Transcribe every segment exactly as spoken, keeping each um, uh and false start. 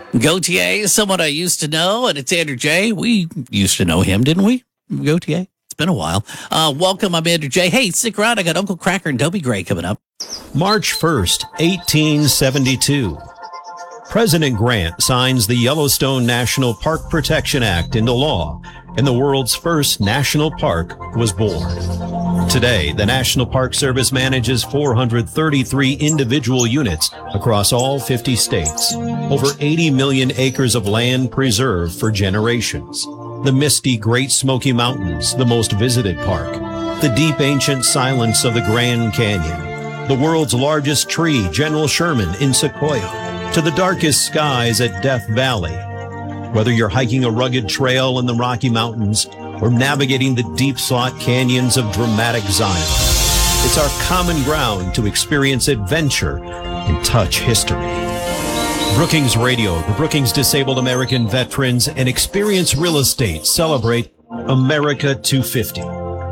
Gautier is someone I used to know, and it's Andrew J. We used to know him, didn't we? Gautier. It's been a while. Uh, welcome, I'm Andrew J. Hey, stick around. I got Uncle Cracker and Dobie Gray coming up. March first, eighteen seventy-two. President Grant signs the Yellowstone National Park Protection Act into law, and the world's first national park was born. Today, the National Park Service manages four hundred thirty-three individual units across all fifty states. Over eighty million acres of land preserved for generations. The misty Great Smoky Mountains, the most visited park. The deep ancient silence of the Grand Canyon. The world's largest tree, General Sherman in Sequoia. To the darkest skies at Death Valley. Whether you're hiking a rugged trail in the Rocky Mountains or navigating the deep-sought canyons of dramatic Zion, it's our common ground to experience adventure and touch history. Brookings Radio, the Brookings Disabled American Veterans, and Experience Real Estate celebrate America two fifty.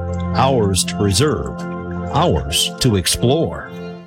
Ours to preserve, ours to explore.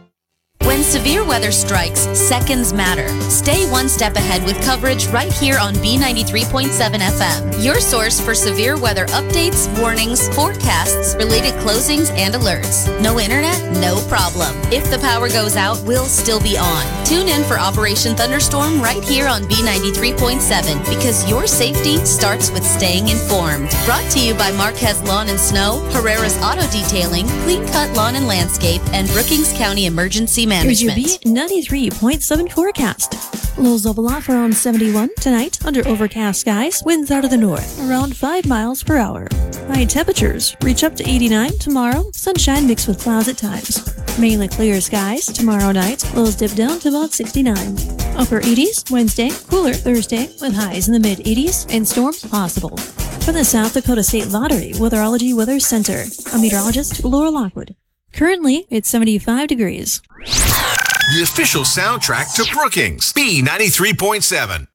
When severe weather strikes, seconds matter. Stay one step ahead with coverage right here on B ninety-three point seven F M. Your source for severe weather updates, warnings, forecasts, related closings, and alerts. No internet? No problem. If the power goes out, we'll still be on. Tune in for Operation Thunderstorm right here on B ninety-three point seven because your safety starts with staying informed. Brought to you by Marquez Lawn and Snow, Herrera's Auto Detailing, Clean Cut Lawn and Landscape, and Brookings County Emergency Management. Here's your B ninety-three point seven forecast. Lows level off around seventy-one tonight under overcast skies, winds out of the north around five miles per hour. High temperatures reach up to eighty-nine tomorrow, sunshine mixed with clouds at times. Mainly clear skies tomorrow night, lows dip down to about sixty-nine. Upper eighties Wednesday, cooler Thursday with highs in the mid eighties and storms possible. From the South Dakota State Lottery Weatherology Weather Center, I'm meteorologist Laura Lockwood. Currently, it's seventy-five degrees. The official soundtrack to Brookings, B ninety-three point seven.